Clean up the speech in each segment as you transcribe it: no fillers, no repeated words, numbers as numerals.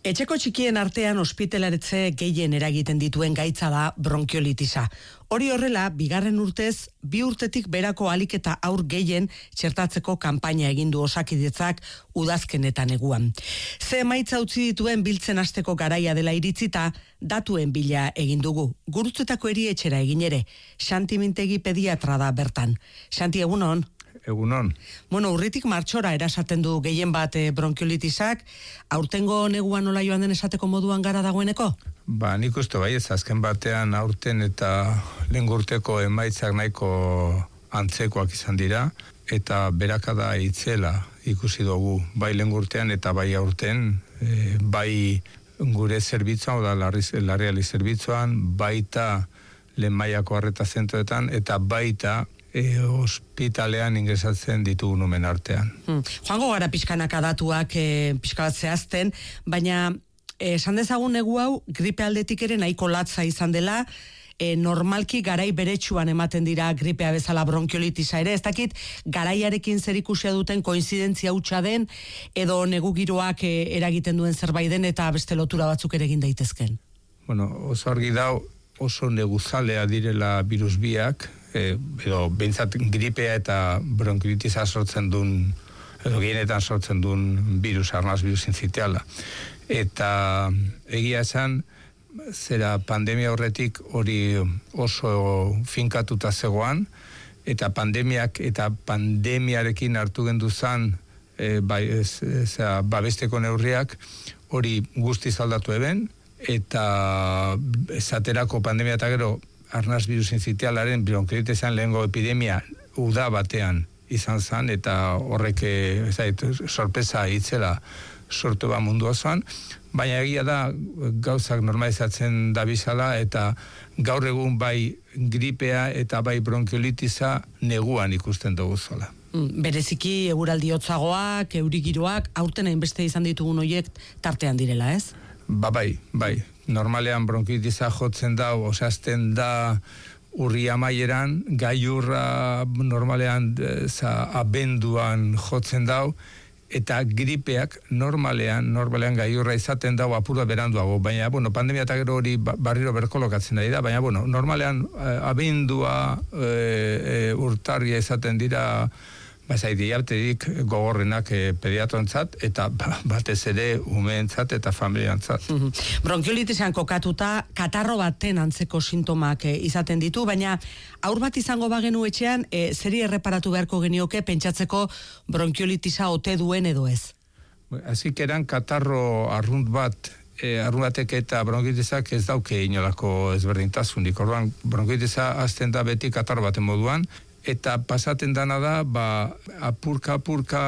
Etxeko txikien artean ospitalaretze gehien eragiten dituen gaitza da bronkiolitisa. Hori horrela, bigarren urtez, 2 urtetik berako ahalik eta haur gehien txertatzeko kanpaina egin du Osakidetzak udazkenetan neguan. Ze emaitza utzi dituen biltzen hasteko garaia dela iritzita, datuen bila egin dugu. Gurutzetako erietxera egin ere, Xanti Mintegi pediatra da bertan. Xanti, egunon? Egunon. Bueno, urritik martxora erasaten du gehien bat bronkiolitisak, aurtengo negua nola joan den esateko moduan gara dagoeneko? Nik uste bai, ez azken batean aurten eta lehen urteko emaitzak nahiko antzekoak izan dira, eta berakada itzela ikusi dugu, bai lehen urtean eta bai aurten, bai gure zerbitzuan, oda larriali zerbitzuan, baita lehen mailako arreta zentroetan, eta baita ospitalean ingresatzen ditugu numen artean. Joango gara pixkanaka datuak pixka bat zehazten, baina esan dezagun negu hau gripe aldetik ere nahiko latza izan dela, normalki garai beretsuan ematen dira gripea bezala bronkiolitisa ere, ez dakit garaiarekin zerikusia duten koinzidentzia hutsa den, edo negu giroak eragiten duen zerbait den eta beste lotura batzuk ere egin daitezken. Bueno, oso argi dau, oso neguzalea direla virus biak, edo behintzat gripea eta bronkiolitisa sortzen duen, edo gehienetan sortzen duen virus, arnaz virus inziteala. Eta egia esan, zera pandemia horretik hori oso finkatuta zegoan, eta pandemiak eta pandemiarekin hartu genduzan babesteko neurriak hori guztiz aldatu eben, eta esaterako pandemia eta gero arnaz virus inzitealaren bronkiolitisan lehengo epidemia uda batean izan zen, eta horrek sorpresa itzela sortu ba mundu osoan, baina egia da gauzak normalizatzen dabizala, eta gaur egun bai gripea eta bai bronkiolitisa neguan ikusten dugu zola. Bereziki eguraldi hotzagoak, eurigiroak, aurten hainbeste izan ditugun horiek tartean direla, ez? Bai. Normalean bronkiolitisa jotzen da, osazten da urri amaieran, gailurra normalean abenduan jotzen da, eta gripeak normalean gailurra izaten da apurua beranduago, baina pandemia eta gero hori barriro berkolokatzen da, baina normalean abendua urtarria izaten dira diabterik gogorrenak pediatrontzat, eta batez ere umeentzat eta familiantzat. Bronkiolitisean kokatuta, katarro baten antzeko sintomak izaten ditu, baina haur bat izango bagenu etxean, zeri erreparatu beharko genioke pentsatzeko bronkiolitisa ote duen edo ez? Azik eran katarro arrunt batek eta bronkiolitisak ez dauke inolako ezberdintasunik. Orduan, bronkiolitisa azten da beti katarro baten moduan, eta pasaten dana da, apurka,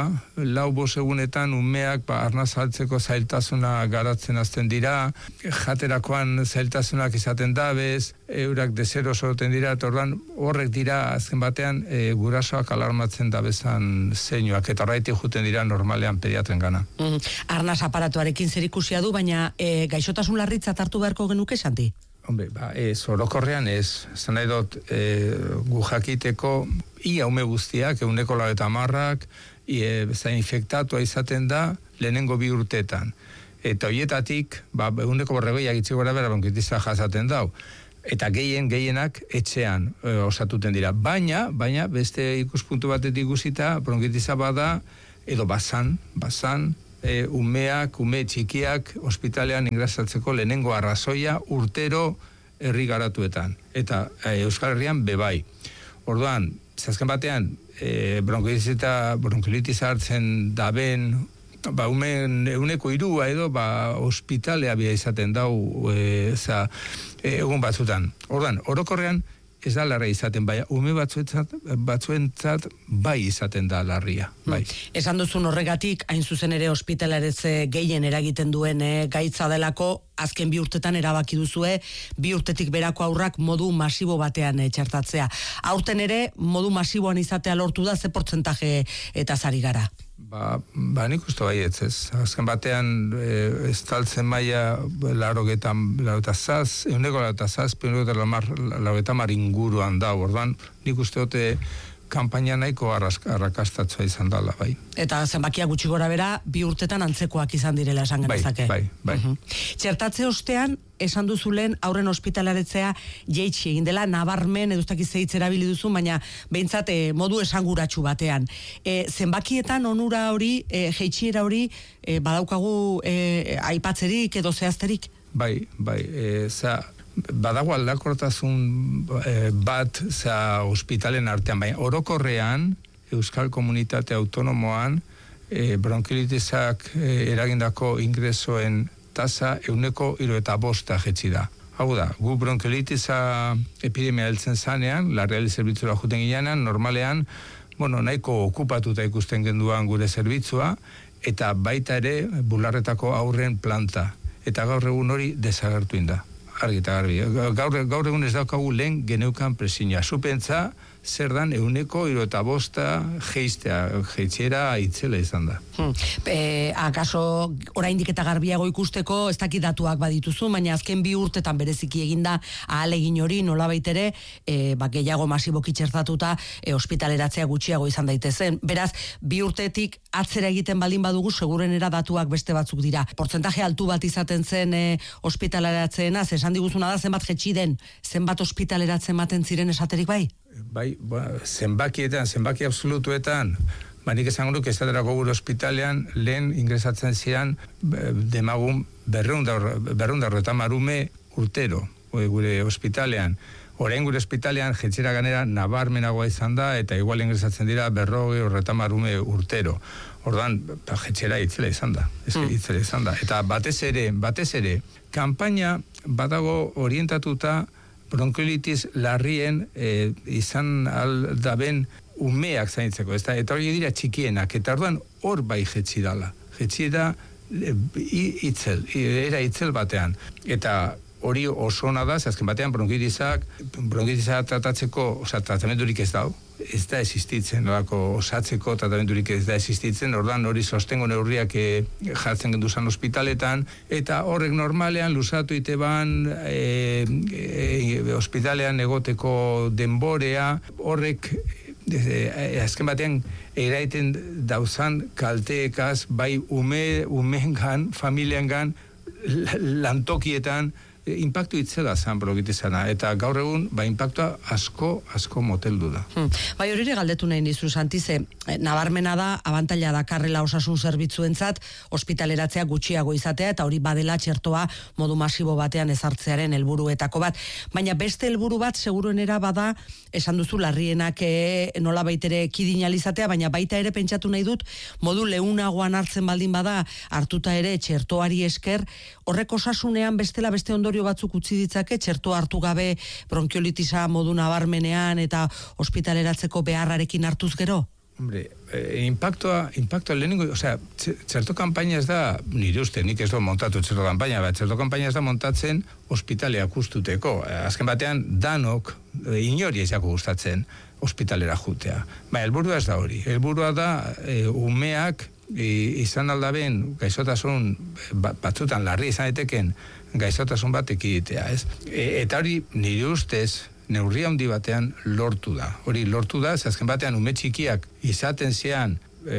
4-5 egunetan umeak arnaz saltzeko zailtasuna garatzen hasten dira, jaterakoan zailtasunak izaten dabez, eurak desero sorten dira, eta horrek dira azken batean gurasoak alarmatzen dabezan zeinuak, eta horretik juten dira normalean pediatren gana. Arnaz aparatuarekin zerikusia du, baina gaixotasun larritzat hartu beharko genuke, Santi? Orokorrean ez. Zan nahi dut, gu jakiteko, ia ume guztiak, 190, infektatua izaten da, lehenengo 2 urteetan. Eta horietatik, 140 itziko gara bera bronkiolitisa jasaten dau. Eta gehienak etxean osatuten dira. Baina, beste ikuspuntu batetik ikusita, bronkiolitisa bada, edo basan, ume txikiak ospitalean ingresatzeko lehenengo arrazoia urtero herri garatuetan. Eta Euskal Herrian bebai. Orduan, zazken batean, bronkiolitisa hartzen daben, umen 1/3 edo, ospitalea bia izaten dau, egun batzutan. Orduan, orokorrean, ez da larria izaten, baina ume batzuentzat bai izaten da larria. Bai. Esan duzun horregatik, hain zuzen ere ospitalaretze gehien eragiten duen gaitza delako, azken 2 urtetan erabaki duzue, 2 urtetik berako haurrak modu masibo batean txertatzea. Aurten ere, modu masiboan izatea lortu da, ze portzentaje eta zari gara? Nik uste baietz, ez. Azken batean, estaltzen maila laurogetamar inguruan da, orduan, nik uste dute kanpaina nahiko arrakastatzua izan dela, bai. Eta zenbakia gutxi gora bera, 2 urtetan antzekoak izan direla esan genezake. Bai. Txertatze ostean, esan duzulen aurren ospitalaretzea jeitsi egin dela, nabarmen, eduztak izeitz erabili duzu, baina behintzat modu esanguratsu batean. Zenbakietan onura hori, jeitxiera hori, badaukagu aipatzerik edo zehazterik? Bai, badago aldakortasun bat ospitalen artean, baina orokorrean Euskal Komunitate Autonomoan bronkiolitisak eragindako ingresoen tasa 105% jetzi da. Hau da, gu bronkiolitisa epidemia heltzen zanean, larrialdi zerbitzura juten ginean, normalean, nahiko okupatuta ikusten genduan gure zerbitzua, eta baita ere bularretako aurren planta. Eta gaur egun hori desagertu inda. Argi eta garbi. Gaur egun ez daukagu lehen geneukan presiña. Zupentza, zer dan 105% jeitxera itzela izan da. Akaso, oraindik eta garbiago ikusteko, ez dakit datuak badituzu, baina azken 2 urtetan bereziki eginda ahalegin hori nolabait ere, gehiago masiboki txertatuta ospitaleratzea gutxiago izan daitezen. Beraz, 2 urtetik atzera egiten baldin badugu, segurenera datuak beste batzuk dira. Portzentaje altu bat izaten zen ospitaleratzeena, esan diguzuna da zenbat jetxi den, zenbat ospitaleratzen maten ziren esaterik bai? Bai, zenbaki absolutuetan, nik esango nuke esaterako gure ospitalean lehen ingresatzen ziren demagun 230 ume urtero gure ospitalean. Orain gure ospitalean jetxera ganera nabarmenagoa izan da eta igual ingresatzen dira 230 ume urtero. Ordan jetxera itzela izan da. Itzela izan da. Eta batez ere, kanpaina badago orientatuta bronkiolitis larrien izan aldaben umeak zaintzeko, eta hori dira txikienak, eta orduan hor bai jetxi dala. Jetxi da itzel batean. Eta hori oso ona da, azken batean bronkitisa tratatzeko, tratamendurik ez dau, ez da existitzen, osatzeko tratamendurik ez da existitzen, ordan hori sostengo neurriak jartzen genduzan ospitaletan, eta horrek normalean luzatu iteban ospitalean egoteko denborea, horrek azken batean eraiten dauzan kalteekaz, bai umeengan, familiengan, lantokietan, impactu itzela zan bronkitisana, eta gaur egun, impactua asko moteldu da. Bai, hori galdetu nahi nizu, Santize, nabarmena da, abantaila dakarrela osasun zerbitzuentzat, ospitaleratzea gutxiago izatea, eta hori badela txertoa modu masibo batean ezartzearen helburuetako bat. Baina beste helburu bat, seguruenera bada, esan duzu, larrienak nola baitere kidinalizatea, baina baita ere pentsatu nahi dut, modu leunagoan hartzen baldin bada, hartuta ere txertoari esker, horrek osasunean beste ondorio batzuk utzi ditzake, txerto hartu gabe bronkiolitisa modu nabarmenean eta ospitaleratzeko beharrarekin hartuz gero? Hombre, impactoa lehenengo, txerto kampaina ez da, nire uste, nik ez do montatu txerto kampaina, txerto kampaina ez da montatzen ospitaleak ustuteko. Azken batean, danok, inori ezako gustatzen ospitalera jutea. Helburua ez da hori. Helburua da, umeak izan aldaben gaixotasun batzutan larri izan eteken gaixotasun bat ekiditea, ez? Eta hori nire ustez neurri handi batean lortu da. Hori lortu da, azken batean ume txikiak izaten zean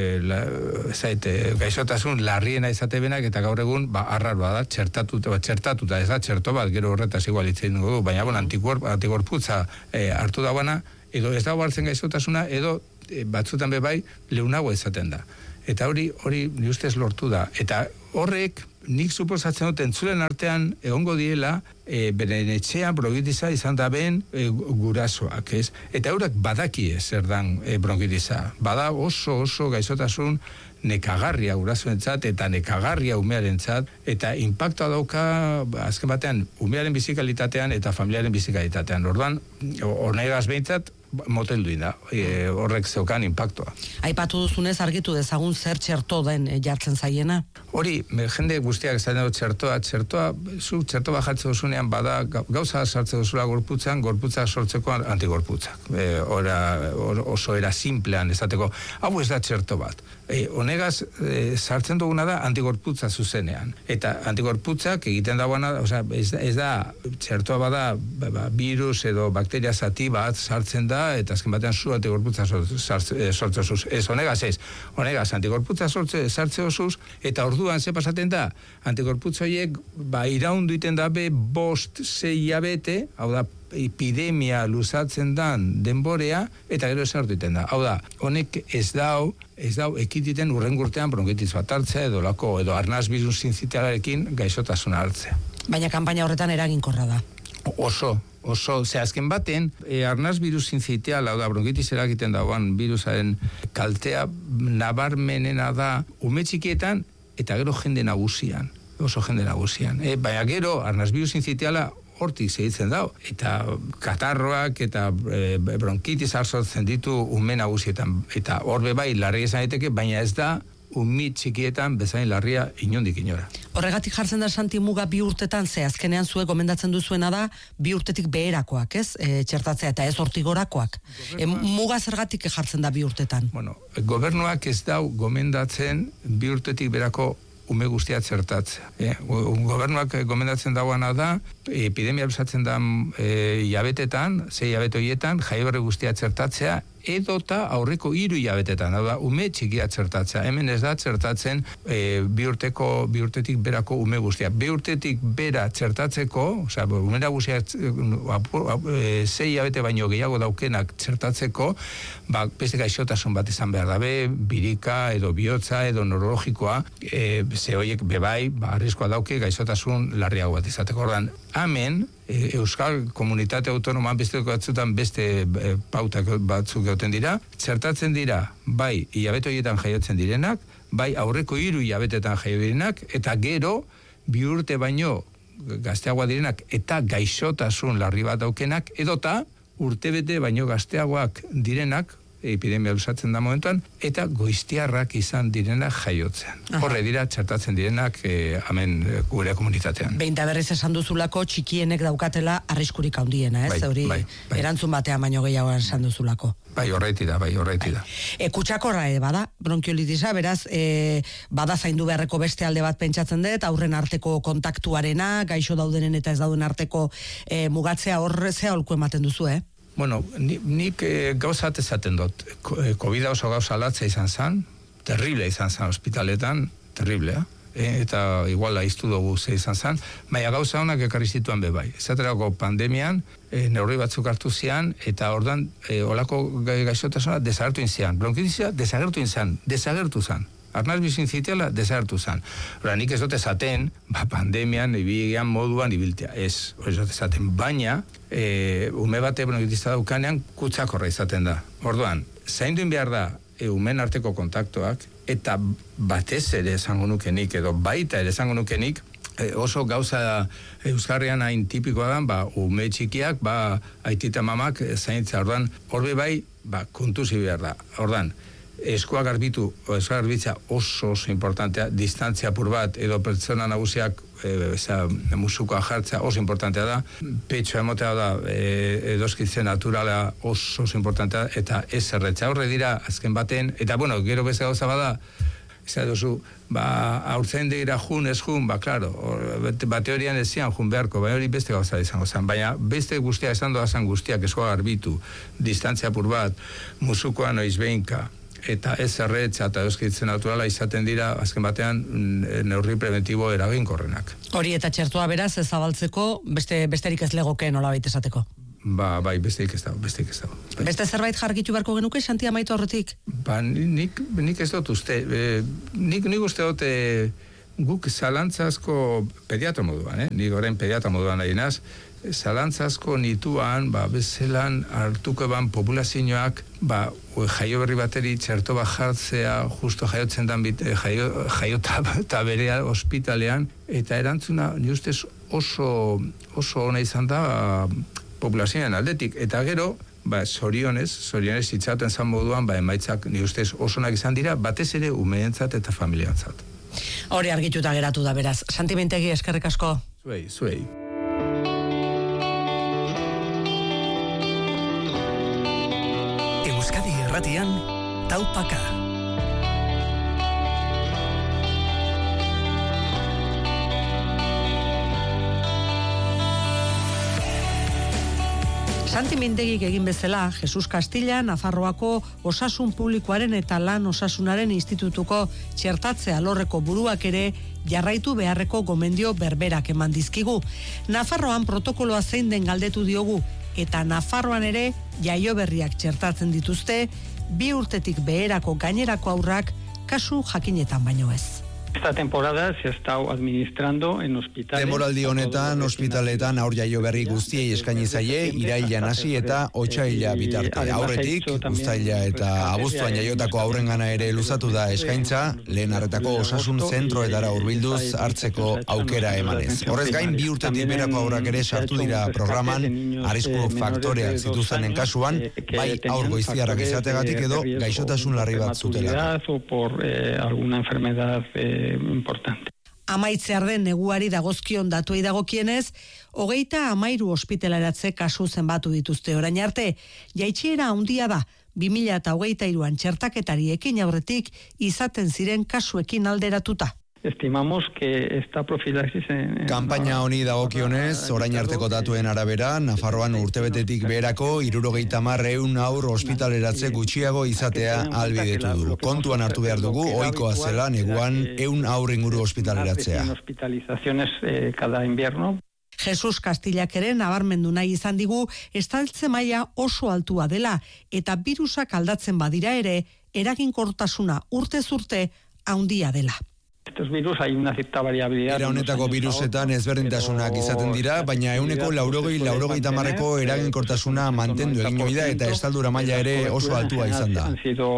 gaixotasun larriena izate benak, eta gaur egun arraroa da, txertatuta, ez da, txerto bat, gero horretaz igual itzen dugu, baina antikorputza hartu dagoena, edo ez dago hartzen gaixotasuna, edo batzutan bebai leunago izaten da. Eta hori nire ustez lortu da. Eta horrek, nik suposatzen dut entzulen artean egongo diela, beren etxean bronkiolitisa izan da ben gurasoak, ez? Eta eurak badaki zer dan bronkiolitisa. Bada oso gaixotasun nekagarria gurasoentzat eta nekagarria umearentzat, eta impactoa dauka azken batean umearen bizikalitatean eta familiaren bizikalitatean. Orduan, honegaz behintzat, moteldu da, horrek zeukan impactoa. Aipatu duzunez argitu dezagun zer txerto den jartzen zaiena? Hori, jende guztiak esaten dut txertoa, txerto bat jartzen duzunean bada gauza sartzen duzula gorputzak sortzeko antigorputzak. Oso era simplean esateko, hau ez da txerto bat. Honegaz, sartzen duguna da antigorputza zuzenean. Eta antigorputzak egiten dagoena, ez da, txertoa bada virus edo bakteria zati bat sartzen da da, eta azken batean zu antikorputza sortze osuz. Ez, honegaz antikorputza sartze osuz, eta orduan ze pasaten da, antikorputza horiek, iraundu iten dabe 5-6 hilabete, hau da, epidemia luzatzen dan denborea, eta gero esartu iten da. Hau da, honek ez dau ekititen urrengurtean bronkitis bat hartzea, edo arnaz birus sinzitialarekin gaixotasuna hartzea. Baina kanpaina horretan eraginkorra da. Oso, azken baten, arnaz virus sinzitial, hau da, bronkitis eragiten dagoan virusaren kaltea nabarmenena da ume txikietan eta gero jende nagusian. Baina gero, arnaz virus sinzitiala hortik segitzen dau, eta katarroak eta bronkitis sortzen ditu ume nagusietan, eta horbe bai larria izan daiteke, baina ez da umi txikietan bezain larria inondik inora. Horregatik jartzen da Santi muga 2 urtetan, ze azkenean zuek gomendatzen duzuena da 2 urtetik beherakoak, ez? Txertatzea eta ez hortik gorakoak. Muga zergatik jartzen da 2 urtetan? Bueno, gobernuak ez dau gomendatzen 2 urtetik berako ume guztia txertatzea. Gobernuak gomendatzen dauana da, epidemia bezatzen da hilabetetan, 6 hilabete horietan, jaioberri guztia txertatzea, edota aurreko 3 hilabetetan, hau da, ume txikia txertatzea. Hemen ez da txertatzen 2 urtetik berako ume guztia. 2 urtetik bera txertatzeko, osea, ume guztia 6 hilabete baino gehiago daukenak txertatzeko, beste gaixotasun bat izan behar dabe, birika, edo bihotza, edo neurologikoa, ze horiek bebai, arriskoa dauke gaixotasun larriago bat izateko. Ordan, hemen, Euskal Komunitate Autonoman beste batzutan beste pautak batzuk gauten dira, txertatzen dira, bai, hilabete horietan jaiotzen direnak, bai, aurreko 3 hilabetetan jaio direnak, eta gero, 2 urte baino gazteagoa direnak, eta gaixotasun larri bat daukenak, edota, urtebete baino gazteagoak direnak, epidemia luzatzen da momentuan, eta goiztiarrak izan direnak jaiotzen. Horre dira txertatzen direnak hemen gure komunitatean. Behin da berriz esan duzulako txikienek daukatela arriskurik handiena, ez? Hori erantzun batean baino gehiago esan duzulako. Bai, horreiti da. Kutsakorra bada, bronkiolitisa, beraz, bada zaindu beharreko beste alde bat pentsatzen dut, aurren arteko kontaktuarena, gaixo daudenen eta ez dauden arteko mugatzea horrezea holku ematen duzu, Bueno, nik gauzat ezaten dut. COVID oso gauza latzea izan zen, terrible izan zen ospitaletan, terriblea. Eta igual aiztu dugu ze izan zen, baina gauza honak ekarri zituen bebai. Ezaterako pandemian, neurri batzuk hartu zian, eta ordan olako gaixotasuna desagertu inzian. Bronkitisa desagertu zen. Arnaz bizinzitiala desagertu zen. Hora, nik ez dut esaten, pandemian, ibilean moduan ibiltea. Ez dut esaten. Baina, ume bate bronkitista daukanean, kutsakorra izaten da. Orduan, zainduin behar da, umen arteko kontaktoak, eta batez ere esango nukenik, edo baita ere esango nukenik, oso gauza euskarrian hain tipikoa da, ume txikiak, aitita mamak zaintza. Orduan, horbe bai, kontuzi behar da. Orduan, eskuak garbitza oso importantea, distantzia apur bat, edo pertsona nagusiak musukoa jartzea oso importantea da, petxoa emotea da, edoskitze naturala oso importantea, eta ez zerretza. Horre dira, azken baten, eta bueno, gero beste gauza bada, ez duzu, aurtzen dira jun, ez jun, klaro, teorian ez zian jun beharko, baina hori beste gauza izango zen, baina beste guztia esan doa zen guztiak eskuak garbitu, distantzia apur bat, musukoa noiz behinka, eta ez zerretza eta euskitzen naturala izaten dira, azken batean, neurri preventibo eraginkorrenak. Hori eta txertua beraz, ez zabaltzeko, besterik ez legoke nola baita esateko? Bai, besterik ez dago. Beste zerbait jargitu beharko genuke, Santi amaitu horretik? Nik ez dut uste. Nik uste dut guk zalantzazko pediatra moduan, nik orain pediatra moduan nahi naz, zalantzazko nituan, bezelan hartuko eban populazioak, jaio berri bateri txerto bat jartzea, justo jaiotzen dan jaiota eta berea ospitalean, eta erantzuna, ni ustez oso ona izan da populazioan aldetik, eta gero, zorionez itxauten zan moduan, emaitzak ni ustez osonak izan dira, batez ere umeentzat eta familiantzat. Hori argituta geratu da beraz. Santi Mintegi, eskerrik asko. Zuei. Euskadi Irratian, Taupaka. Santi Mintegik egin bezala, Jesus Castilla, Nafarroako Osasun Publikoaren eta Lan Osasunaren Institutuko txertatze alorreko buruak ere jarraitu beharreko gomendio berberak eman dizkigu. Nafarroan protokoloa zein den galdetu diogu, eta Nafarroan ere jaioberriak txertatzen dituzte, 2 urtetik beherako gainerako haurrak kasu jakinetan baino ez. Esta temporada se ha estado administrando en hospitales. Demoraldi honetan ospitaletan aur jaioberri guztiei eskaini zaie irailean hasi eta otsaila bitarte. Aurretik, uztaila eta abuztuan jaiotako aurrengana ere luzatu da eskaintza, lehen arretako osasun zentroetara hurbilduz hartzeko aukera emanez. Horrez gain, 2 urtetik berako aurrak ere sartu dira programan, arrisku faktoreak zituztenen kasuan, bai aur goiztiarrak izategatik edo gaixotasun larri bat zutela. Por alguna enfermedad importante. Amaitzear den neguari dagozkion datuei dagokienez, 33 ospitaleratze kasu zenbatu dituzte orain arte. Jaitsiera handia da, 2023an txertaketari ekin aurretik izaten ziren kasuekin alderatuta. Estimamos que esta profilaxis Kanpaina honi dagokionez, orain arteko datuen arabera, Nafarroan urtebetetik beherako 70 haur ospitaleratze gutxiago izatea ahalbidetu du. Kontuan hartu behar dugu, ohikoa zela neguan 100 haur inguru ospitaleratzea. Hospitalizaciones cada invierno. Jesus Castillak ere nabarmendu nahi izan digu estaltze maila oso altua dela eta birusak aldatzen badira ere eraginkortasuna urtez urte handia dela. Estos virus hay una cierta variabilidad. Era honetako virusetan ezberdintasunak izaten dira, baina 80-90ko eraginkortasuna mantendu egin ohi da eta estaldura maila ere oso altua izan da.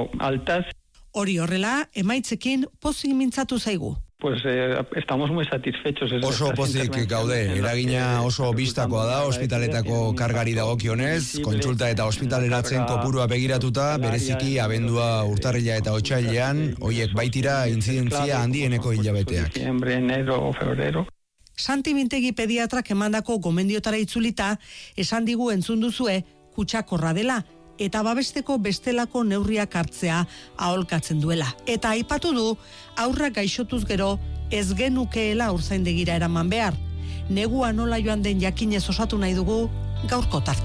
Hori horrela, emaitzekin pozik mintzatu zaigu. Pues estamos muy satisfechos. Oso pozik gaude, eragina oso bistakoa da ospitaletako kargari dagokionez, kontsulta eta ospitaleratzen kopurua begiratuta, bereziki abendua, urtarrila eta otsailean, hoiek baitira intzidentzia handieneko hilabeteak. Enero, febrero. Santi Mintegi pediatrak emandako gomendiotara itzulita, esan digu entzun duzue kutsakorra dela, eta babesteko bestelako neurriak hartzea aholkatzen duela. Eta aipatu du, aurrak gaixotuz gero, ez genukeela haurzaindegira eraman behar. Negua nola joan den jakinez osatu nahi dugu gaurko tartea.